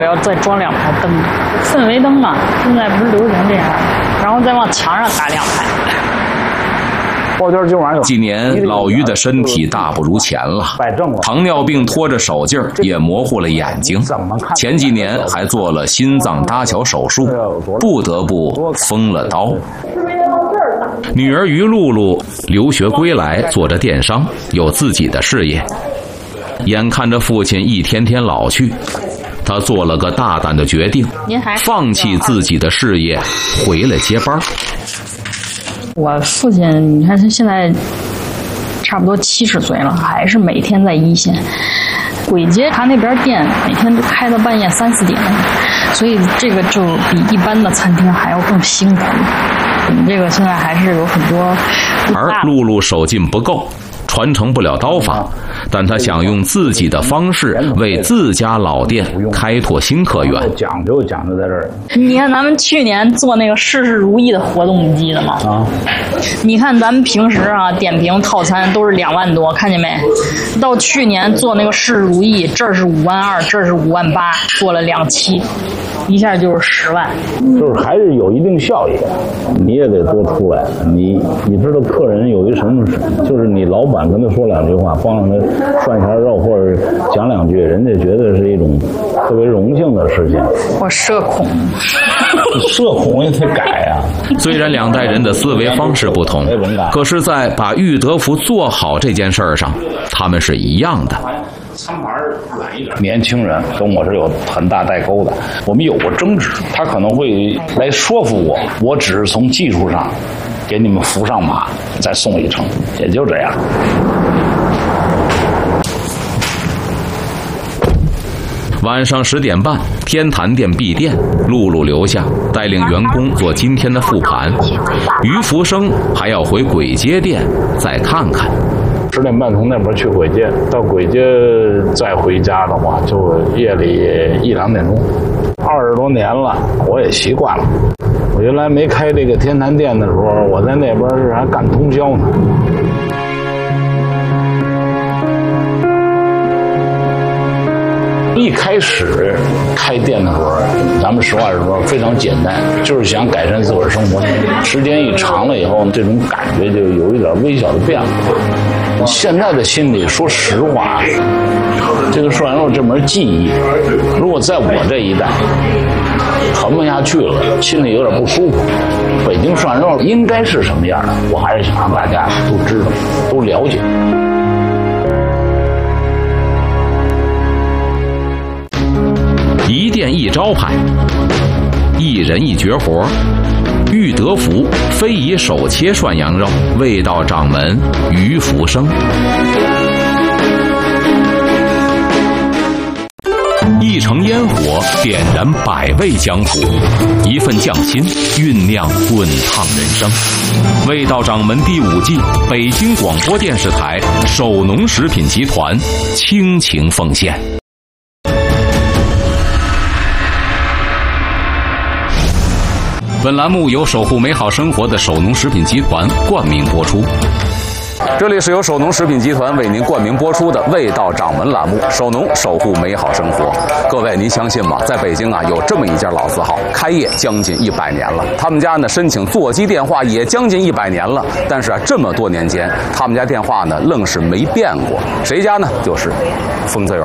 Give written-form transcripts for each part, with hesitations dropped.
要再装2排灯，氛围灯嘛，现在不是流行这样，然后再往墙上打2排。 几年，老于的身体大不如前了，糖尿病拖着手劲儿，也模糊了眼睛。前几年还做了心脏搭桥手术，不得不封了刀。女儿于露露留学归来，做着电商，有自己的事业。眼看着父亲一天天老去，他做了个大胆的决定，放弃自己的事业，回来接班。 我父亲，你看他现在差不多70岁了，还是每天在一线。簋街他那边店每天都开到半夜3、4点，所以这个就比一般的餐厅还要更辛苦。我们这个现在还是有很多。 而露露手劲不够，传承不了刀法，但他想用自己的方式为自家老店开拓新客源。 讲究在这儿。 你看咱们去年做那个事事如意的活动，你记得吗？啊，你看咱们平时啊点评套餐都是2万多，看见没？到去年做那个事事如意，这是5万2，这是5万8，做了2期，一下就是10万。 就是还是有一定效益，你也得多出来。你知道客人有一什么，就是你老板跟他说2句话，帮着他涮一下肉或者讲2句，人家觉得是一种特别荣幸的事情。 我社恐， 社恐也得改啊。 虽然2代人的思维方式不同，可是在把裕德福做好这件事上，他们是一样的。 年轻人跟我是有很大代沟的，我们有过争执，他可能会来说服我，我只是从技术上给你们扶上马，再送一程，也就这样。 晚上10点半，天坛店闭店，露露留下带领员工做今天的复盘。于福生还要回簋街店再看看。 10点半从那边去簋街，到簋街再回家的话，就夜里1、2点钟。20多年了，我也习惯了。我原来没开这个天坛店的时候，我在那边是还干通宵呢。一开始开店的时候，咱们实话实说非常简单，就是想改善自个儿生活。时间一长了以后，这种感觉就有一点微小的变化。现在的心里，说实话，这个涮羊肉这门技艺，如果在我这一代传不下去了，心里有点不舒服。北京涮羊肉应该是什么样的，我还是想让大家都知道，都了解。 一店一招牌，一人一绝活。裕德福非遗手切涮羊肉，味道掌门于福生。一城烟火点燃百味江湖，一份匠心酝酿滚烫人生。味道掌门第5季，北京广播电视台首农食品集团倾情奉献。本栏目由守护美好生活的首农食品集团冠名播出。这里是由首农食品集团为您冠名播出的味道掌门栏目，首农守护美好生活。各位，您相信吗？在北京啊，有这么一家老字号，开业将近100年了。他们家呢申请座机电话也将近100年了，但是啊，这么多年间，他们家电话呢愣是没变过。谁家呢？就是丰泽园。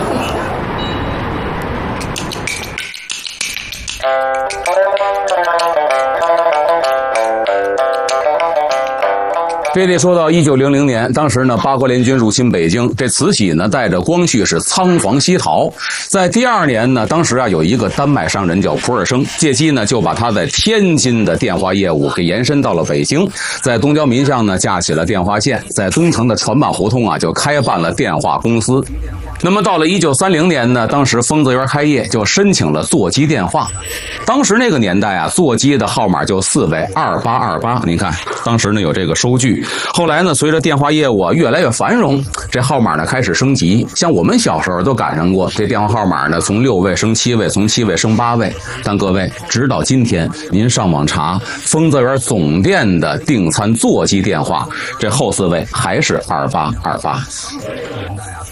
这得说到1900年，当时呢，八国联军入侵北京，这慈禧呢带着光绪是仓皇西逃。在第2年呢，当时啊有一个丹麦商人叫普尔生，借机呢就把他在天津的电话业务给延伸到了北京，在东交民巷呢架起了电话线，在东城的船板胡同啊就开办了电话公司。那么到了1930年呢，当时丰泽园开业，就申请了座机电话。当时那个年代啊，座机的号码就4位2828，您看当时呢有这个收据。后来呢，随着电话业务啊越来越繁荣，这号码呢开始升级。像我们小时候都赶上过，这电话号码呢从6位升7位，从7位升8位。但各位，直到今天，您上网查丰泽园总店的订餐座机电话，这后4位还是2828。